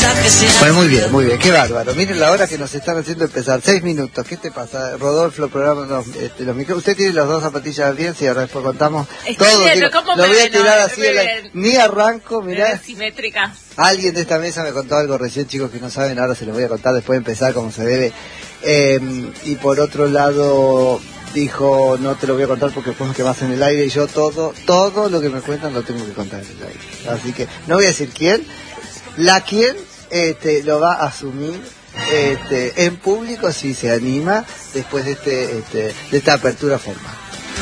Bueno, muy bien, qué bárbaro. Miren la hora que nos están haciendo empezar, 6 minutos. ¿Qué te pasa, Rodolfo? Programa los micrófonos. Usted tiene las dos zapatillas al bien, sí, ahora después contamos todo. Bien, lo voy a tirar así, ni arranco, mirá. Simétrica. Alguien de esta mesa me contó algo recién, chicos, que no saben, ahora se los voy a contar después de empezar como se debe. Y por otro lado, dijo, no te lo voy a contar porque después me quemas en el aire, y yo todo lo que me cuentan lo tengo que contar en el aire. Así que no voy a decir quién, quién lo va a asumir en público si se anima después de esta apertura formal.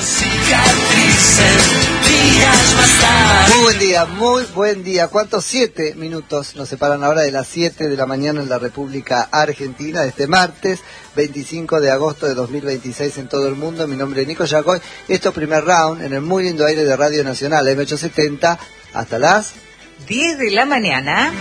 Muy buen día. ¿Cuántos? 7 minutos nos separan ahora de las 7 de la mañana en la República Argentina, de este martes 25 de agosto de 2026 en todo el mundo. Mi nombre es Nico Yacoy. Esto es Primer Round en el muy lindo aire de Radio Nacional M870 hasta las 10 de la mañana.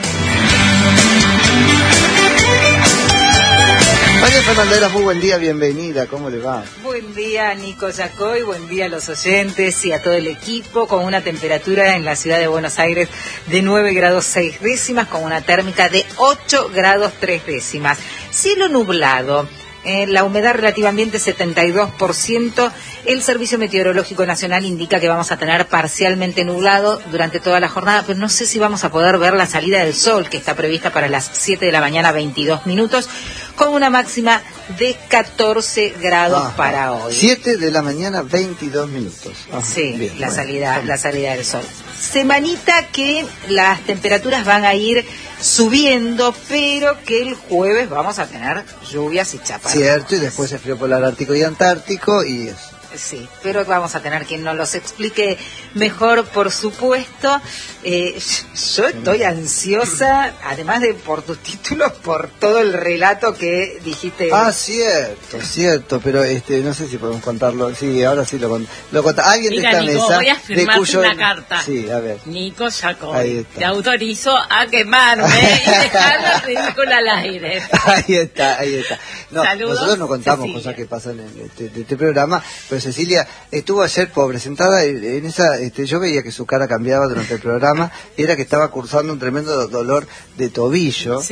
María Fernandera, muy buen día, bienvenida, ¿cómo le va? Buen día, Nico Yacoy, buen día a los oyentes y a todo el equipo, con una temperatura en la ciudad de Buenos Aires de 9 grados 6 décimas, con una térmica de 8 grados 3 décimas. Cielo nublado. La humedad relativa ambiente 72%. El Servicio Meteorológico Nacional indica que vamos a tener parcialmente nublado durante toda la jornada, pero no sé si vamos a poder ver la salida del sol, que está prevista para las 7 de la mañana, 22 minutos, con una máxima de 14 grados para hoy. 7 de la mañana, 22 minutos. Sí, bien, la salida del sol. Semanita que las temperaturas van a ir subiendo, pero que el jueves vamos a tener lluvias y chaparras. Cierto, y después el frío polar ártico y antártico y eso. Sí, pero vamos a tener quien nos los explique mejor, por supuesto. Yo estoy ansiosa, además de por tus títulos, por todo el relato que dijiste. Cierto, pero no sé si podemos contarlo. Sí, ahora sí lo conta. Alguien Mira, de esta Nico, mesa, voy a firmarte cuyo... una carta. Sí, a ver. Nico Yacoy, te autorizo a quemarme y dejar la ridícula al aire. Ahí está. No, saludos, nosotros no contamos Cecilia. Cosas que pasan en este programa, pero Cecilia estuvo ayer pobre, sentada en esa, yo veía que su cara cambiaba durante el programa, era que estaba cursando un tremendo dolor de tobillo,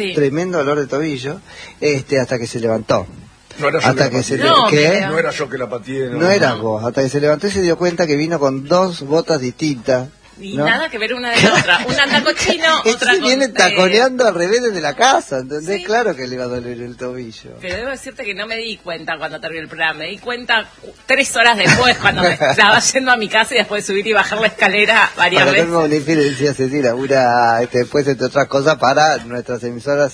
hasta que se levantó. No era yo hasta que no era yo que la pateé. No eras vos, hasta que se levantó y se dio cuenta que vino con 2 botas distintas. Y ¿no? Nada que ver una de la otra. Una anda cochino, otra con... viene taconeando al revés desde la casa, ¿entendés? Sí. Claro que le iba a doler el tobillo. Pero debo decirte que no me di cuenta cuando terminé el programa. Me di cuenta 3 horas después, cuando me estaba yendo a mi casa y después de subir y bajar la escalera varias veces. Para una diferencia, Cecilia, después, entre otras cosas, para nuestras emisoras